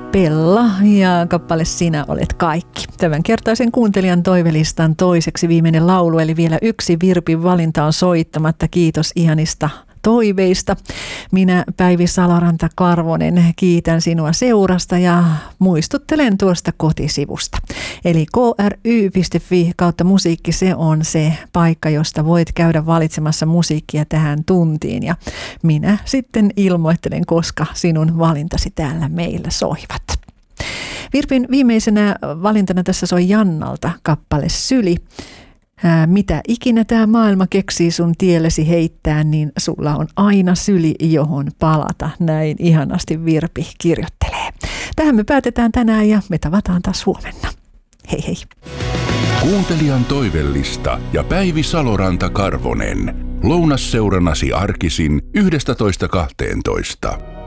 Pella ja kappale Sinä olet kaikki. Tämänkertaisen kuuntelijan toivelistan toiseksi viimeinen laulu, eli vielä yksi Virpin valinta on soittamatta. Kiitos ihanista toiveista. Minä Päivi Saloranta-Karvonen kiitän sinua seurasta ja muistuttelen tuosta kotisivusta. Eli kry.fi/musiikki, se on se paikka, josta voit käydä valitsemassa musiikkia tähän tuntiin. Ja minä sitten ilmoittelen, koska sinun valintasi täällä meillä soivat. Virpin viimeisenä valintana tässä soi Jannalta kappale Syli. Mitä ikinä tämä maailma keksii sun tiellesi heittää, niin sulla on aina syli, johon palata. Näin ihanasti Virpi kirjoittelee. Tähän me päätetään tänään ja me tavataan taas huomenna. Hei hei. Kuuntelijan toivellista ja Päivi Saloranta-Karvonen. Lounasseurannasi arkisin 11.12.